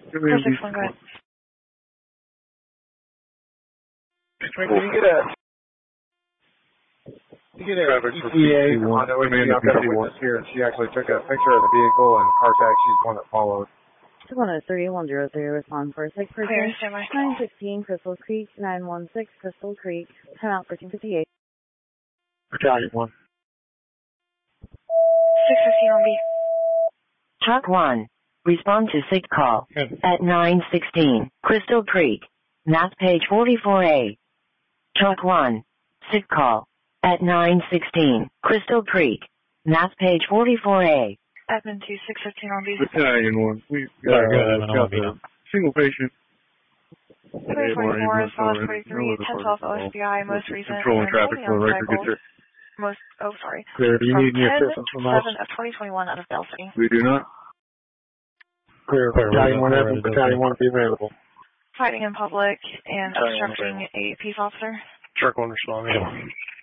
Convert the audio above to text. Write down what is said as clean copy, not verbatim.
461, go ahead. Can you get a ETA on the way I've got a witness here, and she actually took a picture of the vehicle and car tag. She's the one that followed. 13100 respond for a sick person. 916 Crystal Creek, 916 Crystal Creek. Time out 1358. Battalion 1. 615 on B. Truck 1. Respond to sick call at 916 Crystal Creek. Math page 44A. Truck 1. Sick call at 916 Crystal Creek. Math page 44A. Admin 2, 615 on B. Battalion 1. We got the single patient. 2024 as well as 43, 1012 OSBI, most recent. Controlling traffic for the record, get your... Clear. Do you need any From assistance from us? 10/7 of 2021 out of Bell City. We do not. Clear. Battalion 1, Admin. Battalion 1, be available. Fighting in public and obstructing a peace officer. Truck 1 responding.